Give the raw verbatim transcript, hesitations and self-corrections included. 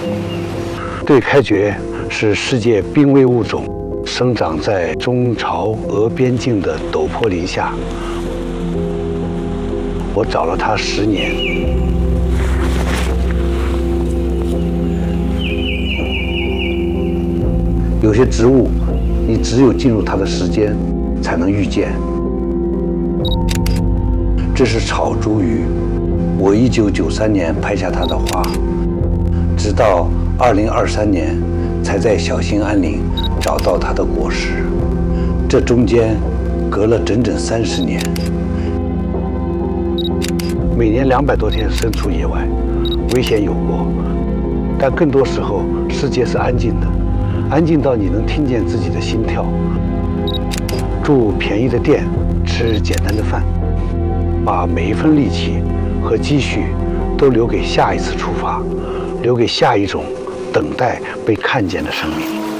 对开蕨是世界濒危物种，生长在中朝俄边境的陡坡林下。我找了它十年。有些植物，你只有进入它的时间，才能遇见。这是草茱萸，我一九九三年拍下它的花，直到二零二三年才在小兴安岭找到它的果实，这中间隔了整整三十年。每年两百多天身处野外，危险有过，但更多时候世界是安静的，安静到你能听见自己的心跳。住便宜的店，吃简单的饭，把每一分力气和积蓄都留给下一次出发，留给下一种等待被看见的生命。